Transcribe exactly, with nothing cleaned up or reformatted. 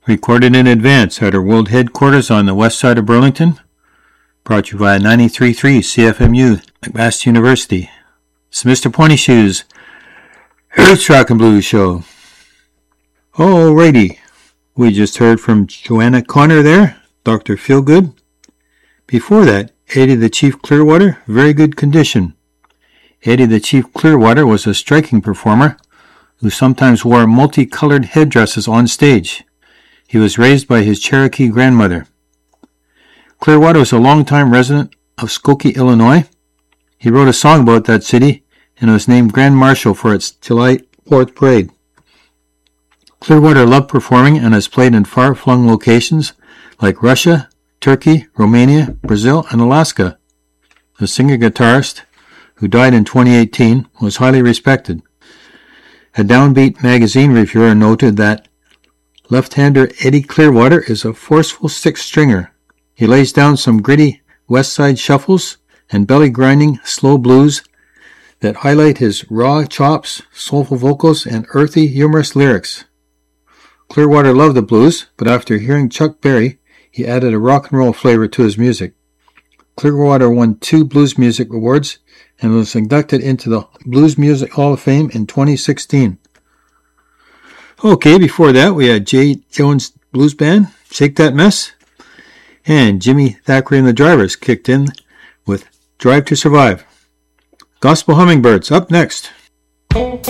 Recorded in advance at our world headquarters on the west side of Burlington. Brought to you by ninety-three point three C F M U, McMaster University. It's Mister Pointy Shoes, Roots Rock and Blues Show. Alrighty, we just heard from Joanna Connor there, Doctor Feelgood. Before that, Eddie the Chief Clearwater, Very Good Condition. Eddie the Chief Clearwater was a striking performer who sometimes wore multicolored headdresses on stage. He was raised by his Cherokee grandmother. Clearwater was a longtime resident of Skokie, Illinois. He wrote a song about that city and was named Grand Marshal for its July fourth parade. Clearwater loved performing and has played in far-flung locations like Russia, Turkey, Romania, Brazil, and Alaska. The singer-guitarist, who died in twenty eighteen, was highly respected. A Downbeat magazine reviewer noted that left-hander Eddie Clearwater is a forceful six-stringer. He lays down some gritty West Side shuffles and belly-grinding slow blues that highlight his raw chops, soulful vocals, and earthy, humorous lyrics. Clearwater loved the blues, but after hearing Chuck Berry, he added a rock and roll flavor to his music. Clearwater won two Blues Music Awards and was inducted into the Blues Music Hall of Fame in twenty sixteen. Okay, before that, we had Jay Jones Blues Band, Shake That Mess, and Jimmy Thackeray and the Drivers kicked in with Drive to Survive. Gospel Hummingbirds up next.